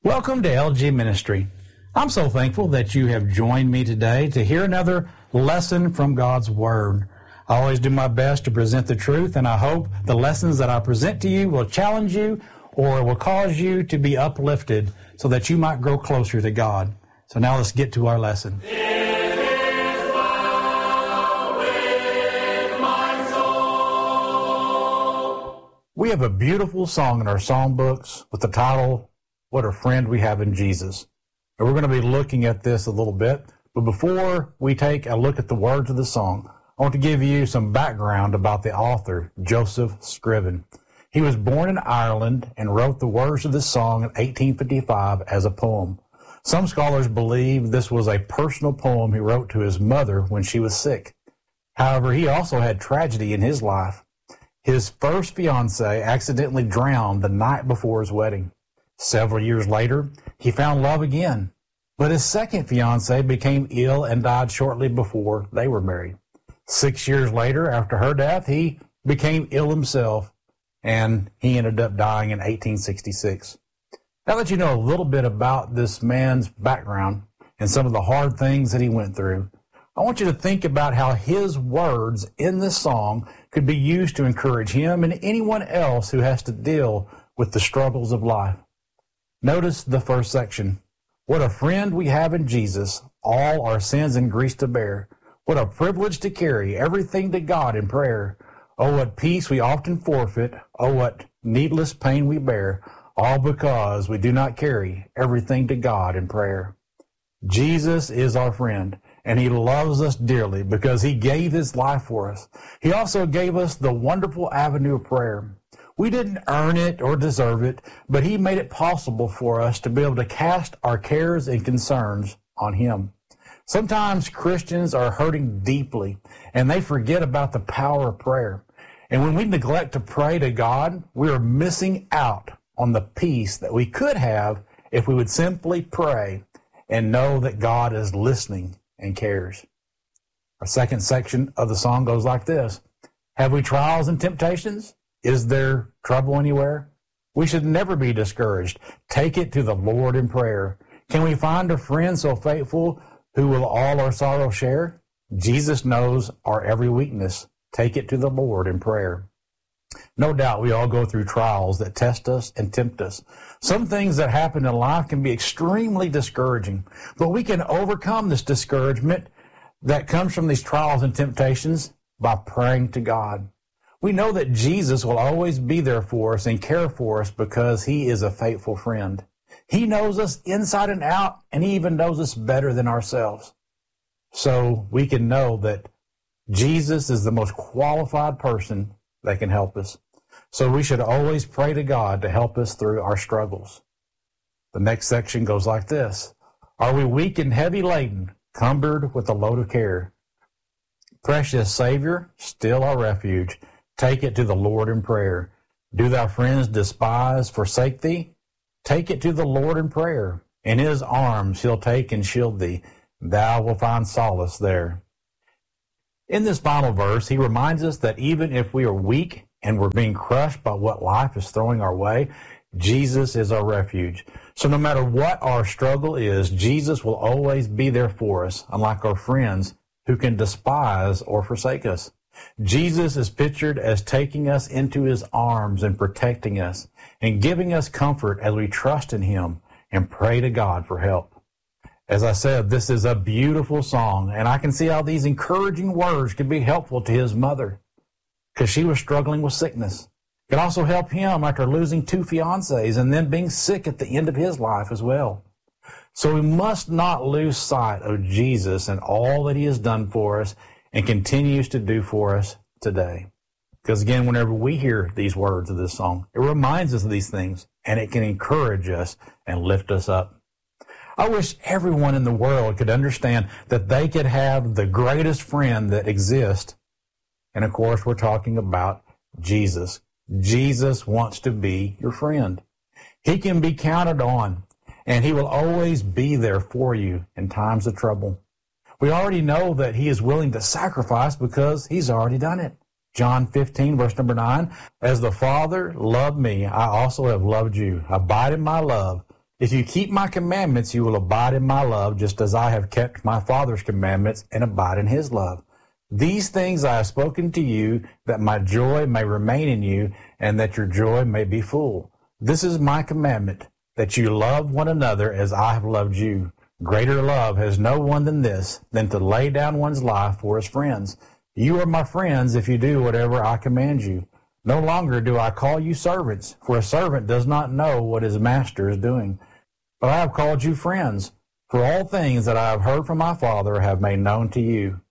Welcome to LG Ministry. I'm so thankful that you have joined me today to hear another lesson from God's Word. I always do my best to present the truth, and I hope the lessons that I present to you will challenge you or will cause you to be uplifted so that you might grow closer to God. So now let's get to our lesson. We have a beautiful song in our songbooks with the title, What a Friend We Have in Jesus. And we're going to be looking at this a little bit. But before we take a look at the words of the song, I want to give you some background about the author, Joseph Scriven. He was born in Ireland and wrote the words of this song in 1855 as a poem. Some scholars believe this was a personal poem he wrote to his mother when she was sick. However, he also had tragedy in his life. His first fiancée accidentally drowned the night before his wedding. Several years later, he found love again, but his second fiancée became ill and died shortly before they were married. 6 years later, after her death, he became ill himself, and he ended up dying in 1866. Now that you know a little bit about this man's background and some of the hard things that he went through, I want you to think about how his words in this song could be used to encourage him and anyone else who has to deal with the struggles of life. Notice the first section. What a friend we have in Jesus, all our sins and griefs to bear. What a privilege to carry everything to God in prayer. Oh, what peace we often forfeit. Oh, what needless pain we bear. All because we do not carry everything to God in prayer. Jesus is our friend, and he loves us dearly because he gave his life for us. He also gave us the wonderful avenue of prayer. We didn't earn it or deserve it, but he made it possible for us to be able to cast our cares and concerns on him. Sometimes Christians are hurting deeply, and they forget about the power of prayer. And when we neglect to pray to God, we are missing out on the peace that we could have if we would simply pray and know that God is listening and cares. Our second section of the song goes like this. Have we trials and temptations? Is there trouble anywhere? We should never be discouraged. Take it to the Lord in prayer. Can we find a friend so faithful who will all our sorrow share? Jesus knows our every weakness. Take it to the Lord in prayer. No doubt we all go through trials that test us and tempt us. Some things that happen in life can be extremely discouraging, but we can overcome this discouragement that comes from these trials and temptations by praying to God. We know that Jesus will always be there for us and care for us because he is a faithful friend. He knows us inside and out, and he even knows us better than ourselves. So we can know that Jesus is the most qualified person that can help us. So we should always pray to God to help us through our struggles. The next section goes like this. Are we weak and heavy laden, cumbered with a load of care? Precious Savior, still our refuge. Take it to the Lord in prayer. Do thy friends despise, forsake thee? Take it to the Lord in prayer. In his arms he'll take and shield thee. Thou will find solace there. In this final verse, he reminds us that even if we are weak and we're being crushed by what life is throwing our way, Jesus is our refuge. So no matter what our struggle is, Jesus will always be there for us, unlike our friends who can despise or forsake us. Jesus is pictured as taking us into his arms and protecting us and giving us comfort as we trust in him and pray to God for help. As I said, this is a beautiful song, and I can see how these encouraging words could be helpful to his mother because she was struggling with sickness. It could also help him after losing 2 fiancées and then being sick at the end of his life as well. So we must not lose sight of Jesus and all that he has done for us and continues to do for us today. Because again, whenever we hear these words of this song, it reminds us of these things, and it can encourage us and lift us up. I wish everyone in the world could understand that they could have the greatest friend that exists. And of course, we're talking about Jesus. Jesus wants to be your friend. He can be counted on, and he will always be there for you in times of trouble. We already know that he is willing to sacrifice because he's already done it. John 15, verse number 9, as the Father loved me, I also have loved you. Abide in my love. If you keep my commandments, you will abide in my love, just as I have kept my Father's commandments and abide in his love. These things I have spoken to you, that my joy may remain in you, and that your joy may be full. This is my commandment, that you love one another as I have loved you. Greater love has no one than this, than to lay down one's life for his friends. You are my friends if you do whatever I command you. No longer do I call you servants, for a servant does not know what his master is doing. But I have called you friends, for all things that I have heard from my Father have made known to you.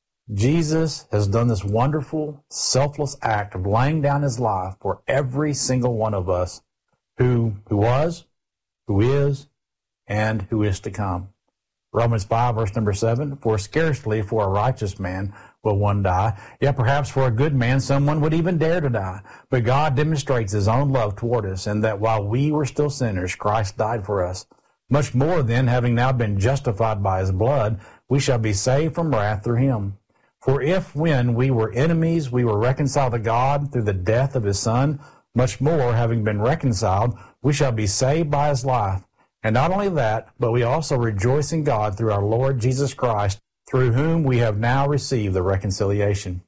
Jesus has done this wonderful, selfless act of laying down his life for every single one of us who was, who is, and who is to come. Romans 5, verse number 7, for scarcely for a righteous man will one die, yet perhaps for a good man someone would even dare to die. But God demonstrates his own love toward us, in that while we were still sinners, Christ died for us. Much more then, having now been justified by his blood, we shall be saved from wrath through him. For if when we were enemies we were reconciled to God through the death of his Son, much more, having been reconciled, we shall be saved by his life. And not only that, but we also rejoice in God through our Lord Jesus Christ, through whom we have now received the reconciliation.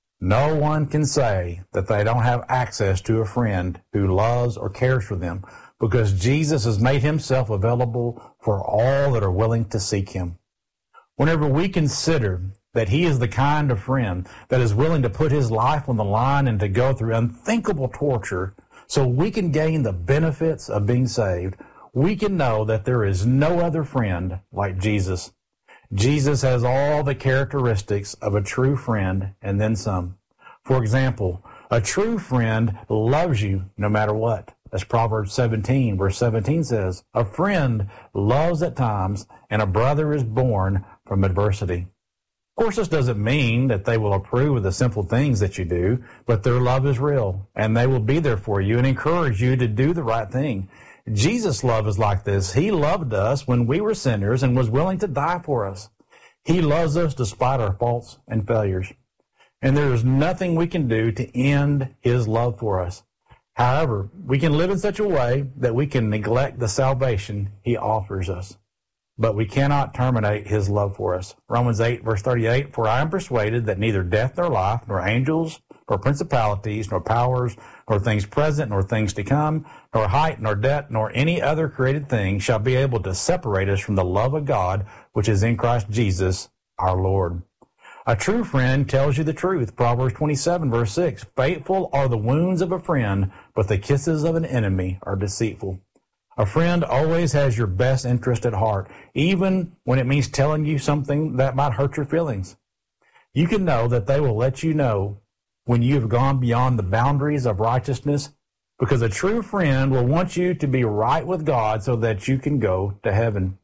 No one can say that they don't have access to a friend who loves or cares for them, because Jesus has made himself available for all that are willing to seek him. Whenever we consider that he is the kind of friend that is willing to put his life on the line and to go through unthinkable torture so we can gain the benefits of being saved, we can know that there is no other friend like Jesus. Jesus has all the characteristics of a true friend and then some. For example, a true friend loves you no matter what. As Proverbs 17, verse 17 says, a friend loves at times, and a brother is born from adversity. Of course, this doesn't mean that they will approve of the simple things that you do, but their love is real, and they will be there for you and encourage you to do the right thing. Jesus' love is like this. He loved us when we were sinners and was willing to die for us. He loves us despite our faults and failures. And there is nothing we can do to end his love for us. However, we can live in such a way that we can neglect the salvation he offers us. But we cannot terminate his love for us. Romans 8, verse 38, for I am persuaded that neither death nor life, nor angels, nor principalities, nor powers, nor things present, nor things to come, nor height, nor depth, nor any other created thing shall be able to separate us from the love of God, which is in Christ Jesus our Lord. A true friend tells you the truth. Proverbs 27, verse 6, faithful are the wounds of a friend, but the kisses of an enemy are deceitful. A friend always has your best interest at heart, even when it means telling you something that might hurt your feelings. You can know that they will let you know when you have gone beyond the boundaries of righteousness, because a true friend will want you to be right with God so that you can go to heaven.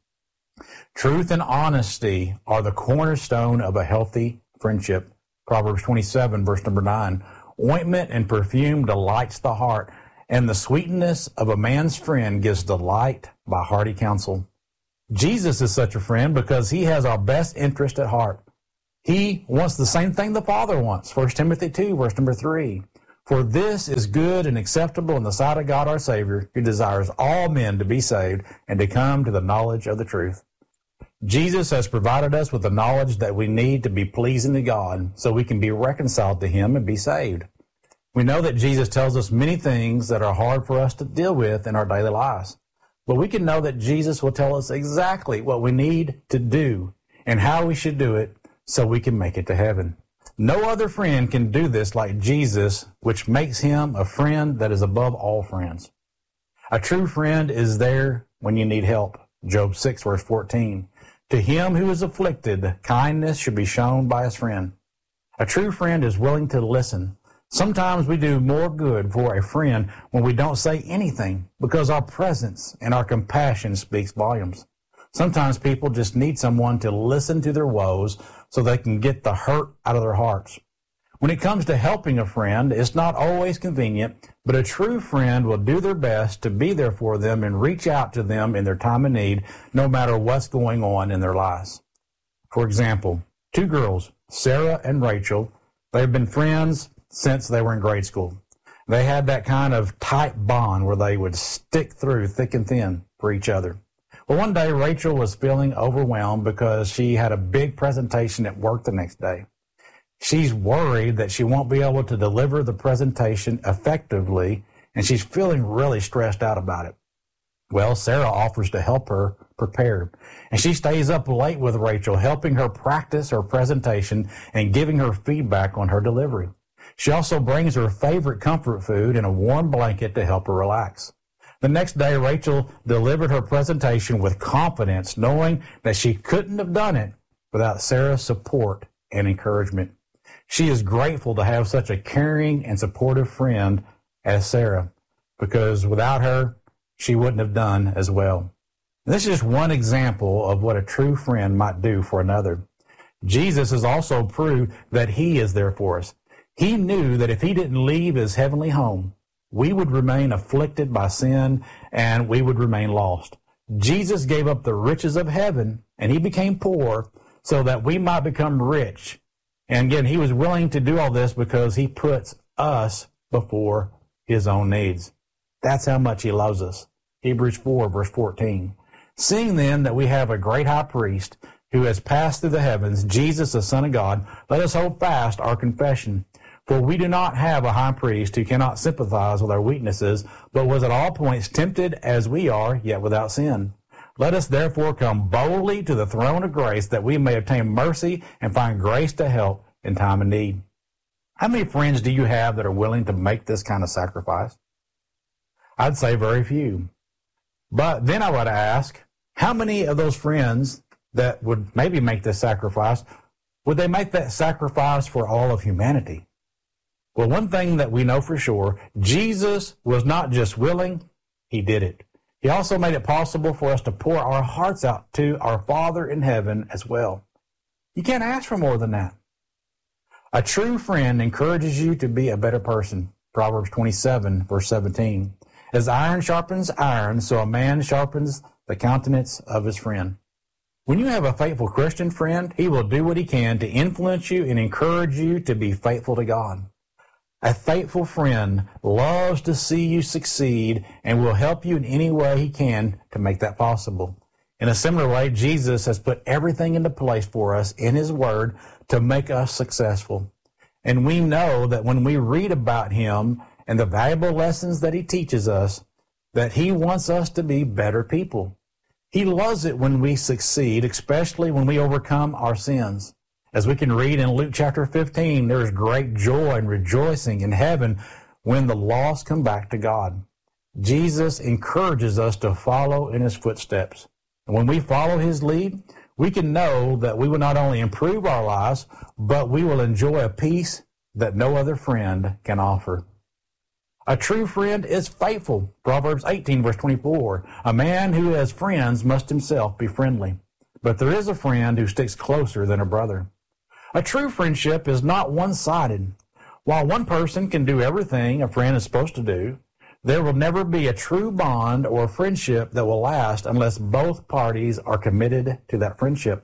Truth and honesty are the cornerstone of a healthy friendship. Proverbs 27, verse number 9. Ointment and perfume delights the heart, and the sweetness of a man's friend gives delight by hearty counsel. Jesus is such a friend because he has our best interest at heart. He wants the same thing the Father wants. 1 Timothy 2, verse number 3. For this is good and acceptable in the sight of God our Savior, who desires all men to be saved and to come to the knowledge of the truth. Jesus has provided us with the knowledge that we need to be pleasing to God so we can be reconciled to him and be saved. We know that Jesus tells us many things that are hard for us to deal with in our daily lives. But we can know that Jesus will tell us exactly what we need to do and how we should do it so we can make it to heaven. No other friend can do this like Jesus, which makes him a friend that is above all friends. A true friend is there when you need help. Job 6, verse 14. To him who is afflicted, kindness should be shown by his friend. A true friend is willing to listen. Sometimes we do more good for a friend when we don't say anything because our presence and our compassion speaks volumes. Sometimes people just need someone to listen to their woes so they can get the hurt out of their hearts. When it comes to helping a friend, it's not always convenient, but a true friend will do their best to be there for them and reach out to them in their time of need, no matter what's going on in their lives. For example, two girls, Sarah and Rachel, they've been friends since they were in grade school. They had that kind of tight bond where they would stick through thick and thin for each other. Well, one day Rachel was feeling overwhelmed because she had a big presentation at work the next day. She's worried that she won't be able to deliver the presentation effectively, and she's feeling really stressed out about it. Well, Sarah offers to help her prepare, and she stays up late with Rachel, helping her practice her presentation and giving her feedback on her delivery. She also brings her favorite comfort food and a warm blanket to help her relax. The next day, Rachel delivered her presentation with confidence, knowing that she couldn't have done it without Sarah's support and encouragement. She is grateful to have such a caring and supportive friend as Sarah, because without her, she wouldn't have done as well. This is just one example of what a true friend might do for another. Jesus has also proved that he is there for us. He knew that if he didn't leave his heavenly home, we would remain afflicted by sin and we would remain lost. Jesus gave up the riches of heaven and he became poor so that we might become rich. And again, he was willing to do all this because he puts us before his own needs. That's how much he loves us. Hebrews 4, verse 14. Seeing then that we have a great high priest who has passed through the heavens, Jesus, the Son of God, let us hold fast our confession. For we do not have a high priest who cannot sympathize with our weaknesses, but was at all points tempted as we are, yet without sin. Let us therefore come boldly to the throne of grace that we may obtain mercy and find grace to help in time of need. How many friends do you have that are willing to make this kind of sacrifice? I'd say very few. But then I would ask, how many of those friends that would maybe make this sacrifice, would they make that sacrifice for all of humanity? Well, one thing that we know for sure, Jesus was not just willing, he did it. He also made it possible for us to pour our hearts out to our Father in heaven as well. You can't ask for more than that. A true friend encourages you to be a better person. Proverbs 27, verse 17. As iron sharpens iron, so a man sharpens the countenance of his friend. When you have a faithful Christian friend, he will do what he can to influence you and encourage you to be faithful to God. A faithful friend loves to see you succeed and will help you in any way he can to make that possible. In a similar way, Jesus has put everything into place for us in his word to make us successful. And we know that when we read about him and the valuable lessons that he teaches us, that he wants us to be better people. He loves it when we succeed, especially when we overcome our sins. As we can read in Luke chapter 15, there is great joy and rejoicing in heaven when the lost come back to God. Jesus encourages us to follow in his footsteps. And when we follow his lead, we can know that we will not only improve our lives, but we will enjoy a peace that no other friend can offer. A true friend is faithful. Proverbs 18, verse 24. A man who has friends must himself be friendly. But there is a friend who sticks closer than a brother. A true friendship is not one-sided. While one person can do everything a friend is supposed to do, there will never be a true bond or friendship that will last unless both parties are committed to that friendship.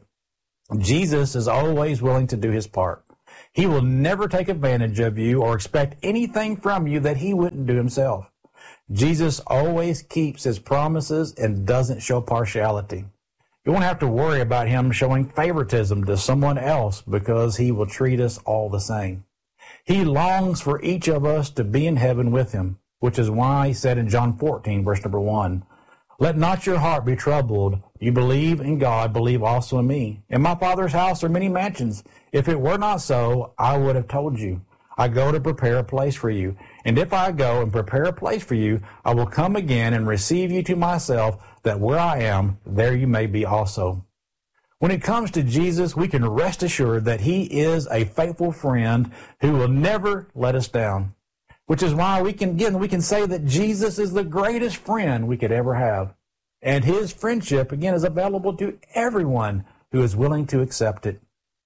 Jesus is always willing to do his part. He will never take advantage of you or expect anything from you that he wouldn't do himself. Jesus always keeps his promises and doesn't show partiality. You won't have to worry about him showing favoritism to someone else because he will treat us all the same. He longs for each of us to be in heaven with him, which is why he said in John 14, verse number 1, "Let not your heart be troubled. You believe in God, believe also in me. In my Father's house are many mansions. If it were not so, I would have told you. I go to prepare a place for you. And if I go and prepare a place for you, I will come again and receive you to myself, that where I am, there you may be also." When it comes to Jesus, we can rest assured that he is a faithful friend who will never let us down, which is why we can say that Jesus is the greatest friend we could ever have. And his friendship, again, is available to everyone who is willing to accept it.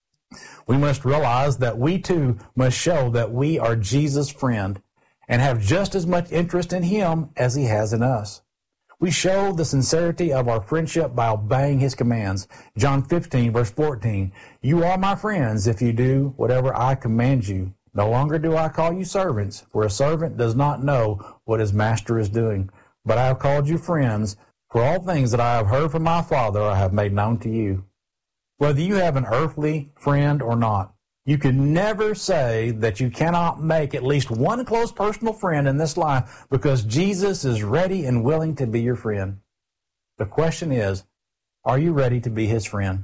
We must realize that we too must show that we are Jesus' friend and have just as much interest in him as he has in us. We show the sincerity of our friendship by obeying his commands. John 15, verse 14, "You are my friends if you do whatever I command you. No longer do I call you servants, for a servant does not know what his master is doing. But I have called you friends, for all things that I have heard from my Father I have made known to you. Whether you have an earthly friend or not, you can never say that you cannot make at least one close personal friend in this life, because Jesus is ready and willing to be your friend. The question is, are you ready to be his friend?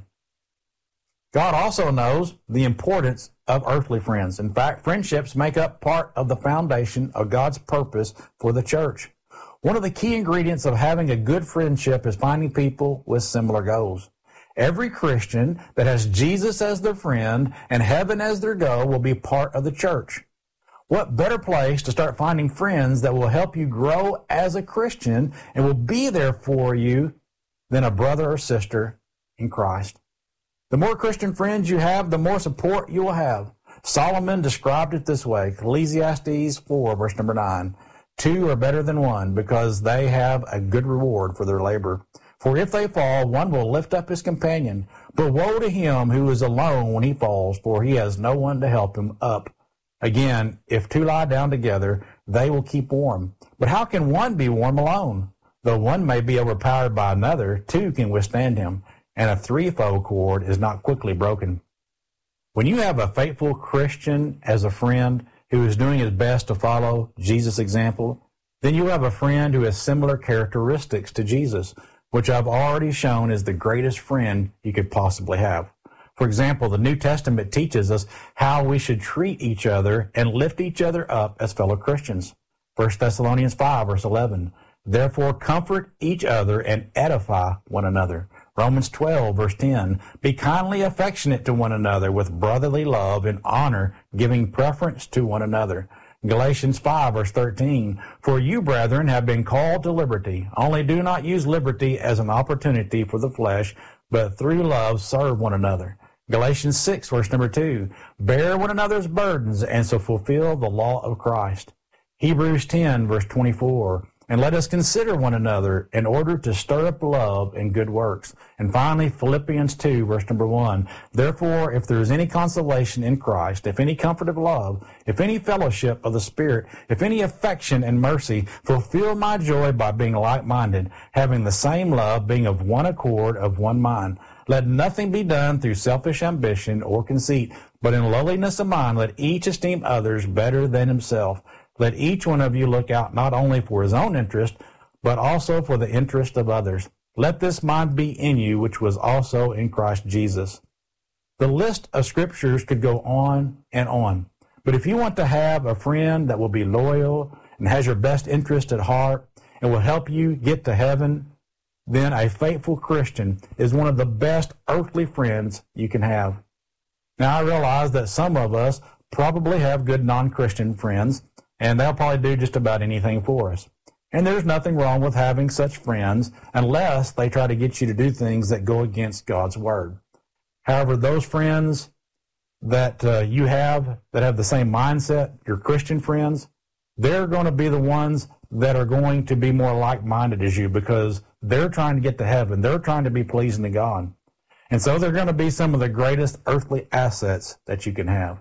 God also knows the importance of earthly friends. In fact, friendships make up part of the foundation of God's purpose for the church. One of the key ingredients of having a good friendship is finding people with similar goals. Every Christian that has Jesus as their friend and heaven as their goal will be part of the church. What better place to start finding friends that will help you grow as a Christian and will be there for you than a brother or sister in Christ? The more Christian friends you have, the more support you will have. Solomon described it this way, Ecclesiastes 4, verse number 9. 2 are better than 1, because they have a good reward for their labor. For if they fall, one will lift up his companion. But woe to him who is alone when he falls, for he has no one to help him up. Again, if two lie down together, they will keep warm. But how can one be warm alone? Though one may be overpowered by another, two can withstand him, and a threefold cord is not quickly broken. When you have a faithful Christian as a friend who is doing his best to follow Jesus' example, then you have a friend who has similar characteristics to Jesus, which I've already shown is the greatest friend you could possibly have. For example, the New Testament teaches us how we should treat each other and lift each other up as fellow Christians. 1 Thessalonians 5, verse 11. Therefore, comfort each other and edify one another. Romans 12, verse 10. Be kindly affectionate to one another with brotherly love and honor, giving preference to one another. Galatians 5, verse 13. For you, brethren, have been called to liberty. Only do not use liberty as an opportunity for the flesh, but through love serve one another. Galatians 6, verse number 2. Bear one another's burdens, and so fulfill the law of Christ. Hebrews 10, verse 24. And let us consider one another in order to stir up love and good works. And finally, Philippians 2, verse number 1. Therefore, if there is any consolation in Christ, if any comfort of love, if any fellowship of the Spirit, if any affection and mercy, fulfill my joy by being like-minded, having the same love, being of one accord, of one mind. Let nothing be done through selfish ambition or conceit, but in lowliness of mind let each esteem others better than himself. Let each one of you look out not only for his own interest, but also for the interest of others. Let this mind be in you, which was also in Christ Jesus. The list of scriptures could go on and on. But if you want to have a friend that will be loyal and has your best interest at heart and will help you get to heaven, then a faithful Christian is one of the best earthly friends you can have. Now, I realize that some of us probably have good non-Christian friends, and they'll probably do just about anything for us. And there's nothing wrong with having such friends unless they try to get you to do things that go against God's Word. However, those friends that you have that have the same mindset, your Christian friends, they're going to be the ones that are going to be more like-minded as you, because they're trying to get to heaven. They're trying to be pleasing to God. And so they're going to be some of the greatest earthly assets that you can have.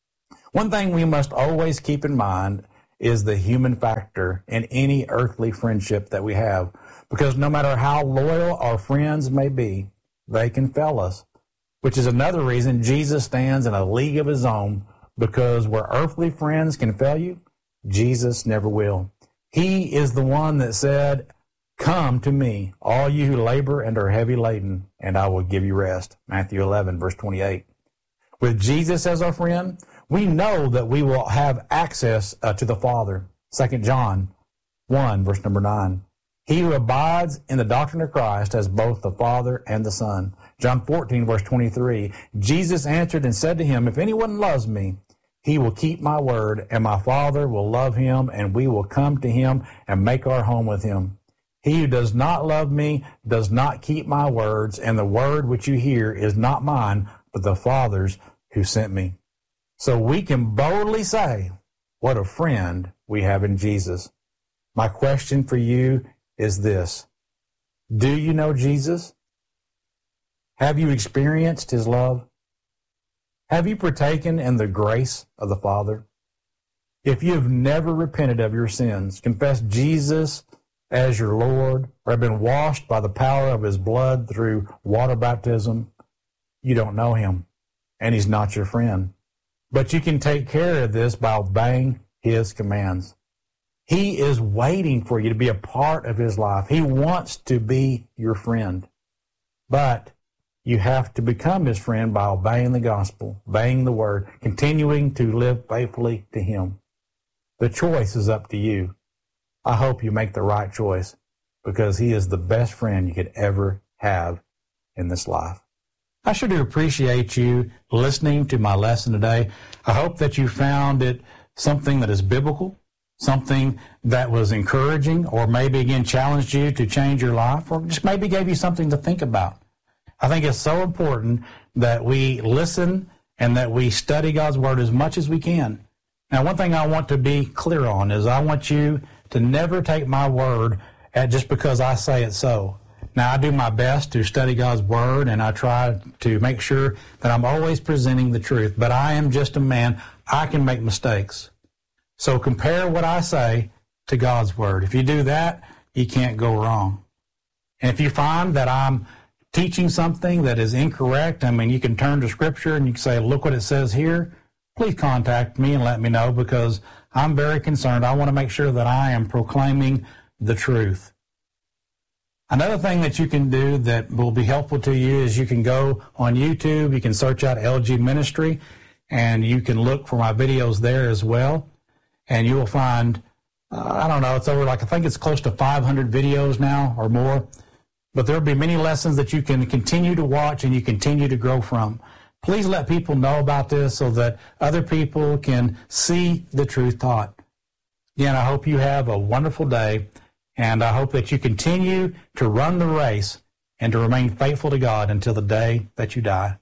One thing we must always keep in mind is the human factor in any earthly friendship that we have, because no matter how loyal our friends may be, they can fail us, which is another reason Jesus stands in a league of his own, because where earthly friends can fail you, Jesus never will. He is the one that said, "Come to me, all you who labor and are heavy laden, and I will give you rest." Matthew 11, verse 28. With Jesus as our friend, we know that we will have access to the Father. 2 John 1, verse number 9. He who abides in the doctrine of Christ has both the Father and the Son. John 14, verse 23. Jesus answered and said to him, "If anyone loves me, he will keep my word, and my Father will love him, and we will come to him and make our home with him. He who does not love me does not keep my words, and the word which you hear is not mine, but the Father's who sent me." So we can boldly say, what a friend we have in Jesus. My question for you is this: do you know Jesus? Have you experienced his love? Have you partaken in the grace of the Father? If you have never repented of your sins, confessed Jesus as your Lord, or have been washed by the power of his blood through water baptism, you don't know him, and he's not your friend. But you can take care of this by obeying his commands. He is waiting for you to be a part of his life. He wants to be your friend. But you have to become his friend by obeying the gospel, obeying the word, continuing to live faithfully to him. The choice is up to you. I hope you make the right choice, because he is the best friend you could ever have in this life. I sure do appreciate you listening to my lesson today. I hope that you found it something that is biblical, something that was encouraging, or maybe again challenged you to change your life, or just maybe gave you something to think about. I think it's so important that we listen and that we study God's Word as much as we can. Now, one thing I want to be clear on is I want you to never take my word just because I say it so. Now, I do my best to study God's Word, and I try to make sure that I'm always presenting the truth. But I am just a man. I can make mistakes. So compare what I say to God's Word. If you do that, you can't go wrong. And if you find that I'm teaching something that is incorrect, I mean, you can turn to Scripture and you can say, look what it says here. Please contact me and let me know, because I'm very concerned. I want to make sure that I am proclaiming the truth. Another thing that you can do that will be helpful to you is you can go on YouTube, you can search out LG Ministry, and you can look for my videos there as well. And you will find, I don't know, it's over I think it's close to 500 videos now or more. But there will be many lessons that you can continue to watch and you continue to grow from. Please let people know about this so that other people can see the truth taught. Again, I hope you have a wonderful day, and I hope that you continue to run the race and to remain faithful to God until the day that you die.